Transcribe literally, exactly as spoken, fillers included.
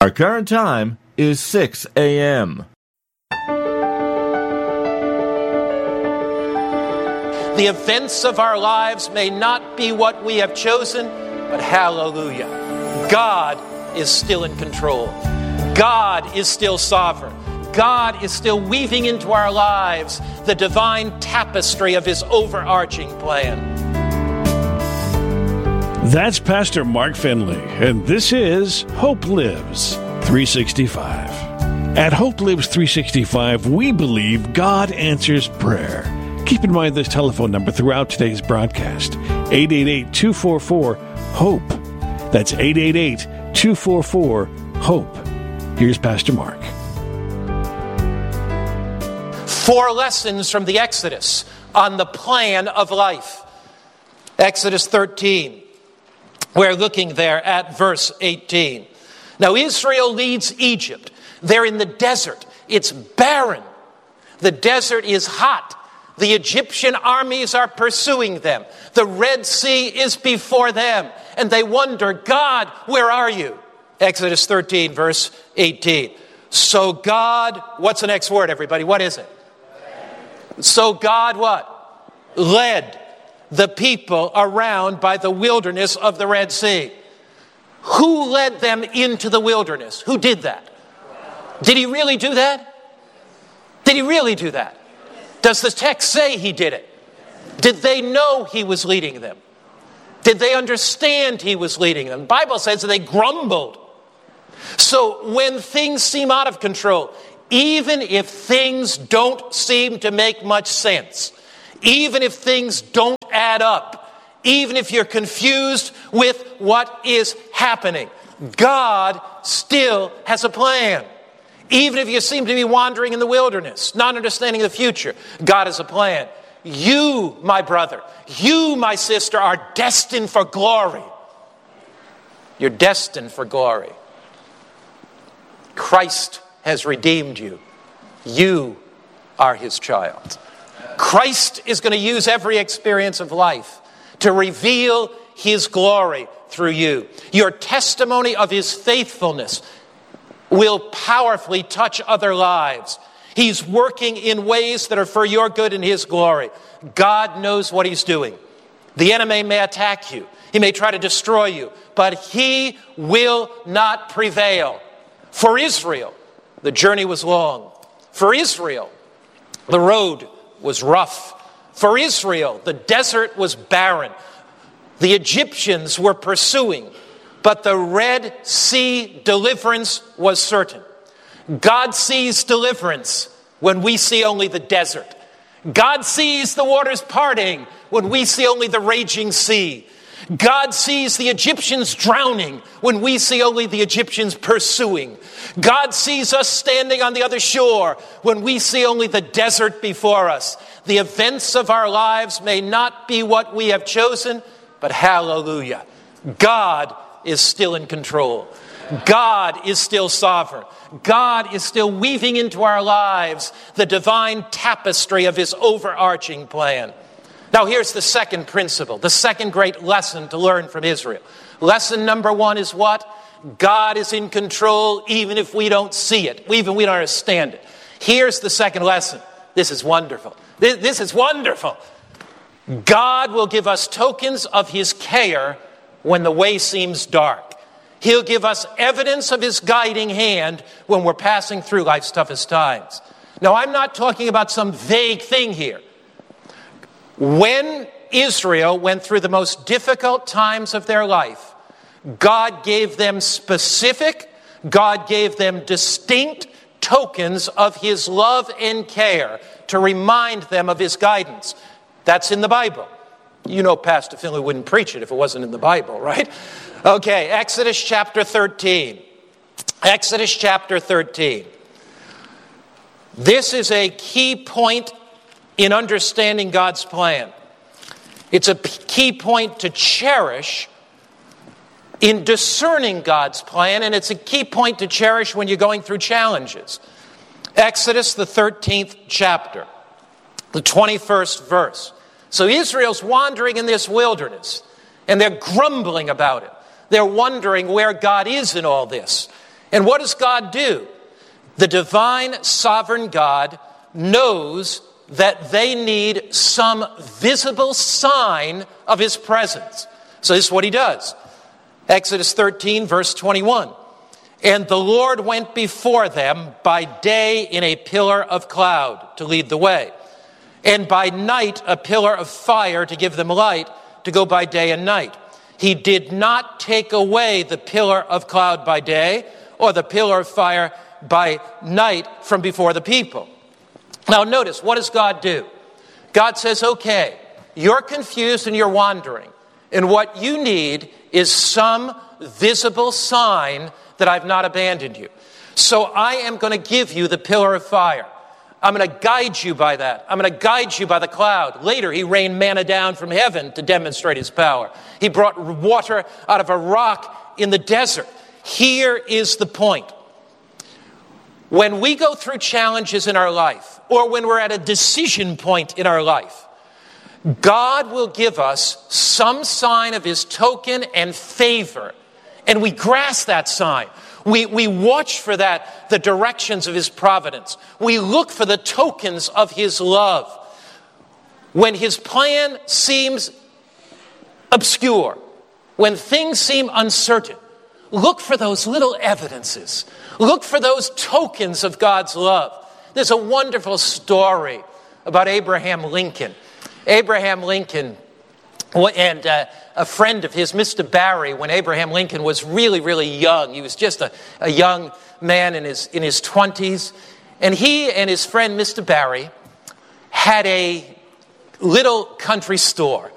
Our current time is six a.m. The events of our lives may not be what we have chosen, but hallelujah, God is still in control. God is still sovereign. God is still weaving into our lives the divine tapestry of His overarching plan. That's Pastor Mark Finley, and this is Hope Lives three sixty-five. At Hope Lives three sixty-five, we believe God answers prayer. Keep in mind this telephone number throughout today's broadcast, eight eight eight, two four four, HOPE. That's eight eight eight, two four four, HOPE. Here's Pastor Mark. Four lessons from the Exodus on the plan of life. Exodus thirteen. We're looking there at verse eighteen. Now Israel leads Egypt. They're in the desert. It's barren. The desert is hot. The Egyptian armies are pursuing them. The Red Sea is before them. And they wonder, God, where are you? Exodus thirteen, verse eighteen. So God, what's the next word, everybody? What is it? So God what? Led the people around by the wilderness of the Red Sea. Who led them into the wilderness? Who did that? Did He really do that? Did He really do that? Does the text say He did it? Did they know He was leading them? Did they understand He was leading them? The Bible says that they grumbled. So when things seem out of control, even if things don't seem to make much sense, even if things don't add up, even if you're confused with what is happening, God still has a plan. Even if you seem to be wandering in the wilderness, not understanding the future, God has a plan. You, my brother, you, my sister, are destined for glory. You're destined for glory. Christ has redeemed you. You are His child. Christ is going to use every experience of life to reveal His glory through you. Your testimony of His faithfulness will powerfully touch other lives. He's working in ways that are for your good and His glory. God knows what He's doing. The enemy may attack you. He may try to destroy you, but He will not prevail. For Israel, the journey was long. For Israel, the road was rough. For Israel, the desert was barren. The Egyptians were pursuing, but the Red Sea deliverance was certain. God sees deliverance when we see only the desert. God sees the waters parting when we see only the raging sea. God sees the Egyptians drowning when we see only the Egyptians pursuing. God sees us standing on the other shore when we see only the desert before us. The events of our lives may not be what we have chosen, but hallelujah, God is still in control. God is still sovereign. God is still weaving into our lives the divine tapestry of His overarching plan. Now here's the second principle, the second great lesson to learn from Israel. Lesson number one is what? God is in control even if we don't see it, even if we don't understand it. Here's the second lesson. This is wonderful. This, this is wonderful. God will give us tokens of His care when the way seems dark. He'll give us evidence of His guiding hand when we're passing through life's toughest times. Now, I'm not talking about some vague thing here. When Israel went through the most difficult times of their life, God gave them specific, God gave them distinct tokens of His love and care to remind them of His guidance. That's in the Bible. You know Pastor Finley wouldn't preach it if it wasn't in the Bible, right? Okay, Exodus chapter thirteen. Exodus chapter thirteen. This is a key point in understanding God's plan. It's a key point to cherish in discerning God's plan, and it's a key point to cherish when you're going through challenges. Exodus, the thirteenth chapter, the twenty-first verse. So Israel's wandering in this wilderness, and they're grumbling about it. They're wondering where God is in all this. And what does God do? The divine sovereign God knows that they need some visible sign of his presence. So this is what he does. Exodus thirteen, verse twenty-one. And the Lord went before them by day in a pillar of cloud to lead the way, and by night a pillar of fire to give them light, to go by day and night. He did not take away the pillar of cloud by day or the pillar of fire by night from before the people. Now notice, what does God do? God says, okay, you're confused and you're wandering, and what you need is some visible sign that I've not abandoned you. So I am going to give you the pillar of fire. I'm going to guide you by that. I'm going to guide you by the cloud. Later, he rained manna down from heaven to demonstrate his power. He brought water out of a rock in the desert. Here is the point. When we go through challenges in our life, or when we're at a decision point in our life, God will give us some sign of his token and favor, and we grasp that sign. We, we watch for that, the directions of his providence. We look for the tokens of his love. When his plan seems obscure, when things seem uncertain, look for those little evidences. Look for those tokens of God's love. There's a wonderful story about Abraham Lincoln. Abraham Lincoln and uh, a friend of his, Mister Barry, when Abraham Lincoln was really, really young. He was just a, a young man in his in his twenties. And he and his friend, Mister Barry, had a little country store.